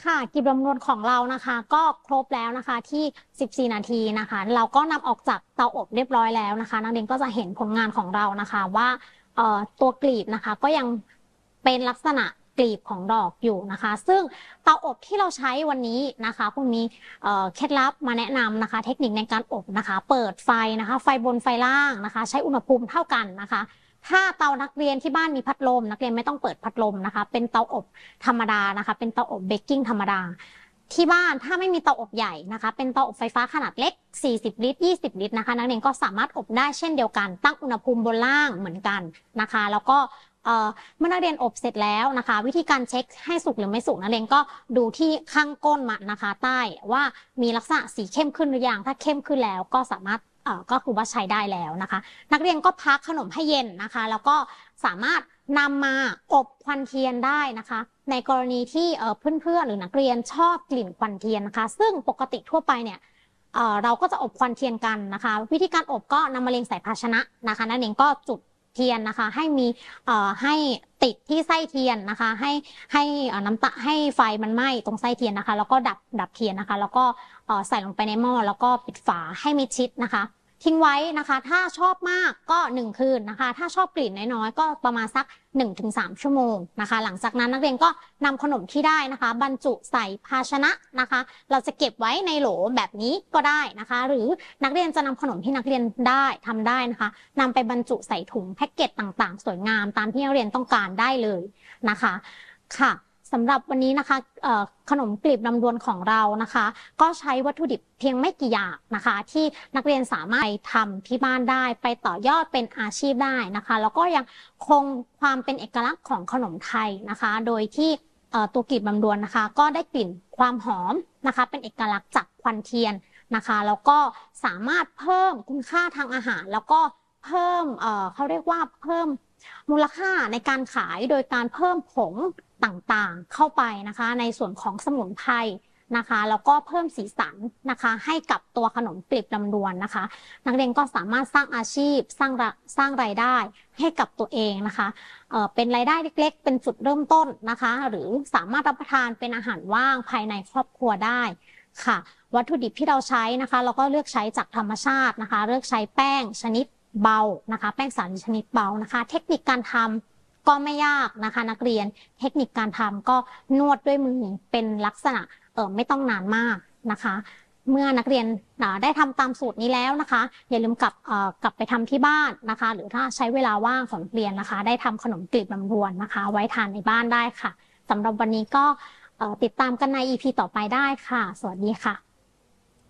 ค่ะกลีบลำดวนของเรานะคะก็ครบแล้วนะคะที่14นาทีนะคะเราก็นำออกจากเตาอบเรียบร้อยแล้วนะคะนักเรียนก็จะเห็นผลงานของเรานะคะว่าตัวกลีบนะคะก็ยังเป็นลักษณะกลีบของดอกอยู่นะคะซึ่งเตาอบที่เราใช้วันนี้นะคะคุณมีเคล็ดลับมาแนะนำนะคะเทคนิคในการอบนะคะเปิดไฟนะคะไฟบนไฟล่างนะคะใช้อุณหภูมิเท่ากันนะคะถ้าเตานักเรียนที่บ้านมีพัดลมนักเรียนไม่ต้องเปิดพัดลมนะคะเป็นเตาอบธรรมดานะคะเป็นเตาอบเบกกิ้งธรรมดาที่บ้านถ้าไม่มีเตาอบใหญ่นะคะเป็นเตาอบไฟฟ้าขนาดเล็ก40ลิตร20ลิตรนะคะนักเรียนก็สามารถอบได้เช่นเดียวกันตั้งอุณหภูมิบนล่างเหมือนกันนะคะแล้วก็เมื่อนักเรียนอบเสร็จแล้วนะคะวิธีการเช็คให้สุกหรือไม่สุกนักเรียนก็ดูที่ข้างก้นมันนะคะใต้ว่ามีลักษณะสีเข้มขึ้นหรือยังถ้าเข้มขึ้นแล้วก็สามารถก็คือว่าใช้ได้แล้วนะคะนักเรียนก็พักขนมให้เย็นนะคะแล้วก็สามารถนำมาอบควันเทียนได้นะคะในกรณีที่เพื่อนๆหรือนักเรียนชอบกลิ่นควันเทียนนะคะซึ่งปกติทั่วไปเนี่ยเราก็จะอบควันเทียนกันนะคะวิธีการอบก็นำมาเรียงใส่ภาชนะนะคะนั่นเองก็จุดเทียนนะคะให้มีให้ติดที่ไส้เทียนนะคะให้น้ำตาให้ไฟมันไหม้ตรงไส้เทียนนะคะแล้วก็ดับเทียนนะคะแล้วก็ใส่ลงไปในหม้อแล้วก็ปิดฝาให้มิดชิดนะคะทิ้งไว้นะคะถ้าชอบมากก็1 คืนนะคะถ้าชอบกลิ่นน้อยๆก็ประมาณสัก1 ถึง 3 ชั่วโมงนะคะหลังจากนั้นนักเรียนก็นำขนมที่ได้นะคะบรรจุใส่ภาชนะนะคะเราจะเก็บไว้ในโหลแบบนี้ก็ได้นะคะหรือนักเรียนจะนำขนมที่นักเรียนได้ทำได้นะคะนำไปบรรจุใส่ถุงแพ็กเกจต่างๆสวยงามตามที่นักเรียนต้องการได้เลยนะคะค่ะสำหรับวันนี้นะคะขนมกลีบลำดวนของเรานะคะก็ใช้วัตถุดิบเพียงไม่กี่อย่างนะคะที่นักเรียนสามารถทำที่บ้านได้ไปต่อยอดเป็นอาชีพได้นะคะแล้วก็ยังคงความเป็นเอกลักษณ์ของขนมไทยนะคะโดยที่ตัวกลีบลำดวนนะคะก็ได้กลิ่นความหอมนะคะเป็นเอกลักษณ์จากควันเทียนนะคะแล้วก็สามารถเพิ่มคุณค่าทางอาหารแล้วก็เพิ่มเขาเรียกว่าเพิ่มมูลค่าในการขายโดยการเพิ่มผงต่างๆเข้าไปนะคะในส่วนของสมุนไพรนะคะแล้วก็เพิ่มสีสันนะคะให้กับตัวขนมกลีบลำดวนนะคะนักเรียนก็สามารถสร้างอาชีพสร้างรายได้ให้กับตัวเองนะคะเป็นรายได้เล็กๆเป็นจุดเริ่มต้นนะคะหรือสามารถรับประทานเป็นอาหารว่างภายในครอบครัวได้ค่ะวัตถุดิบที่เราใช้นะคะเราก็เลือกใช้จากธรรมชาตินะคะเลือกใช้แป้งชนิดเบานะคะแป้งสาลีชนิดเบานะคะเทคนิคการทำก็ไม่ยากนะคะนักเรียนเทคนิคการทำก็นวดด้วยมือเป็นลักษณะไม่ต้องนานมากนะคะเมื่อนักเรียนได้ทำตามสูตรนี้แล้วนะคะอย่าลืมกลับไปทำที่บ้านนะคะหรือถ้าใช้เวลาว่างของนักเรียนนะคะได้ทำขนมกลีบลำดวนนะคะไว้ทานในบ้านได้ค่ะสำหรับวันนี้ก็ติดตามกันใน EP ต่อไปได้ค่ะสวัสดีค่ะ